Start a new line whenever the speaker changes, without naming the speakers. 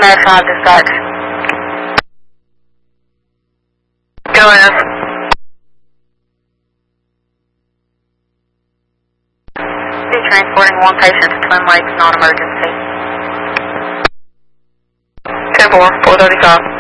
5 dispatch. Go in. Be transporting one patient to Twin Lakes, non-emergency. 10-4, 435.